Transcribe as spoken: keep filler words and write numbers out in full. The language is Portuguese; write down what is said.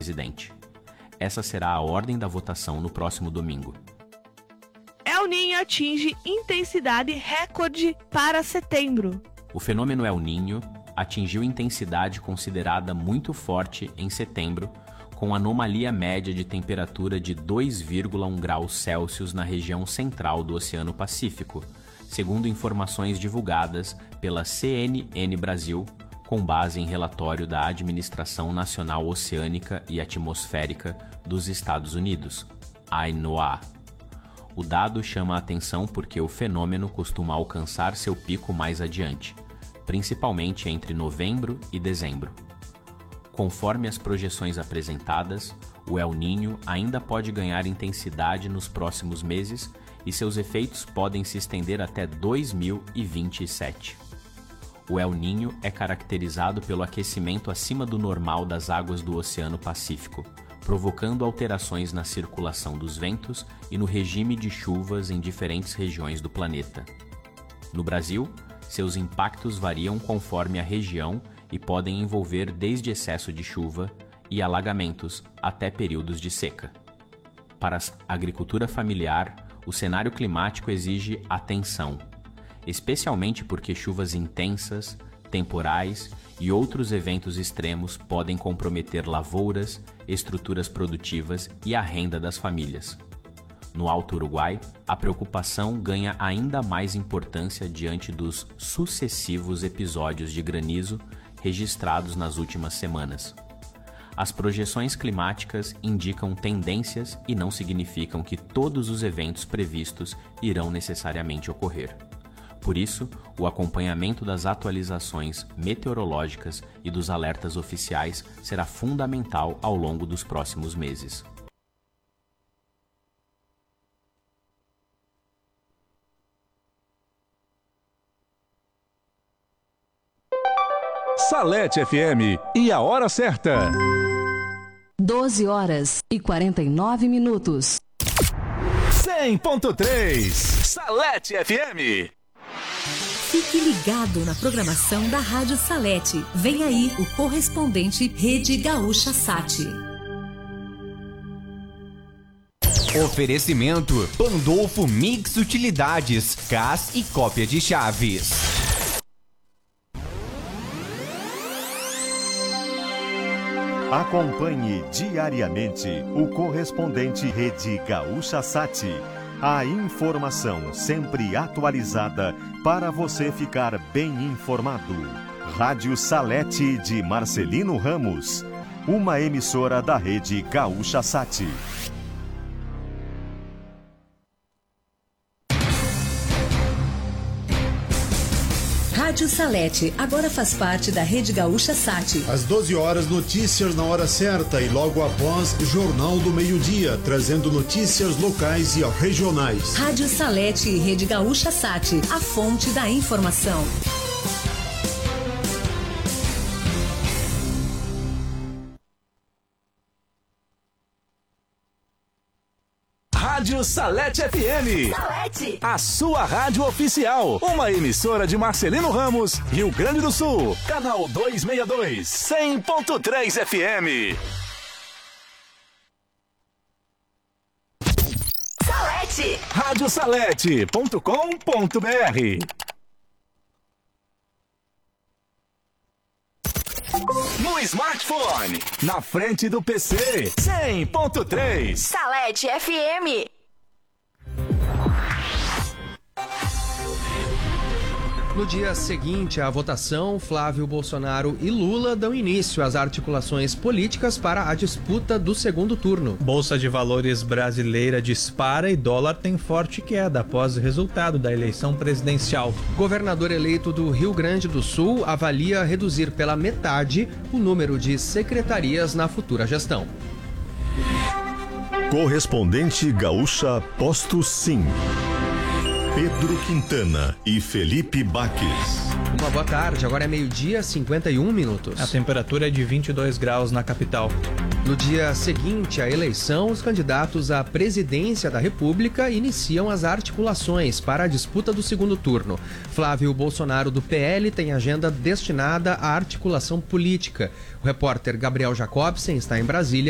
presidente. Essa será a ordem da votação no próximo domingo. El Niño atinge intensidade recorde para setembro. O fenômeno El Niño atingiu intensidade considerada muito forte em setembro, com anomalia média de temperatura de dois vírgula um graus Celsius na região central do Oceano Pacífico, segundo informações divulgadas pela C N N Brasil, com base em relatório da Administração Nacional Oceânica e Atmosférica dos Estados Unidos, A N O A. O dado chama a atenção porque o fenômeno costuma alcançar seu pico mais adiante, principalmente entre novembro e dezembro. Conforme as projeções apresentadas, o El Niño ainda pode ganhar intensidade nos próximos meses e seus efeitos podem se estender até dois mil e vinte e sete. O El Niño é caracterizado pelo aquecimento acima do normal das águas do Oceano Pacífico, provocando alterações na circulação dos ventos e no regime de chuvas em diferentes regiões do planeta. No Brasil, seus impactos variam conforme a região e podem envolver desde excesso de chuva e alagamentos até períodos de seca. Para a agricultura familiar, o cenário climático exige atenção, especialmente porque chuvas intensas, temporais e outros eventos extremos podem comprometer lavouras, estruturas produtivas e a renda das famílias. No Alto Uruguai, a preocupação ganha ainda mais importância diante dos sucessivos episódios de granizo registrados nas últimas semanas. As projeções climáticas indicam tendências e não significam que todos os eventos previstos irão necessariamente ocorrer. Por isso, o acompanhamento das atualizações meteorológicas e dos alertas oficiais será fundamental ao longo dos próximos meses. Salete F M e a hora certa. doze horas e quarenta e nove minutos. cem ponto três Salete F M. Fique ligado na programação da Rádio Salete. Vem aí o correspondente Rede Gaúcha Sat. Oferecimento Pandolfo Mix Utilidades, Gás e cópia de chaves. Acompanhe diariamente o correspondente Rede Gaúcha Sat. A informação sempre atualizada para você ficar bem informado. Rádio Salete de Marcelino Ramos, uma emissora da Rede Gaúcha Sat. Rádio Salete agora faz parte da Rede Gaúcha Sat. Às doze horas, notícias na hora certa e logo após, Jornal do Meio-Dia, trazendo notícias locais e regionais. Rádio Salete e Rede Gaúcha Sat, a fonte da informação. Rádio Salete F M. Salete. A sua rádio oficial. Uma emissora de Marcelino Ramos, Rio Grande do Sul. Canal duzentos e sessenta e dois. cem ponto três F M. Salete. rádio salete ponto com ponto b r. No smartphone, na frente do P C, cem ponto três. Salete F M. No dia seguinte à votação, Flávio Bolsonaro e Lula dão início às articulações políticas para a disputa do segundo turno. Bolsa de Valores brasileira dispara e dólar tem forte queda após o resultado da eleição presidencial. Governador eleito do Rio Grande do Sul avalia reduzir pela metade o número de secretarias na futura gestão. Correspondente Gaúcha Posto Sim. Pedro Quintana e Felipe Baques. Uma boa tarde, agora é meio-dia, cinquenta e um minutos. A temperatura é de vinte e dois graus na capital. No dia seguinte à eleição, os candidatos à presidência da República iniciam as articulações para a disputa do segundo turno. Flávio Bolsonaro, do P L, tem agenda destinada à articulação política. O repórter Gabriel Jacobsen está em Brasília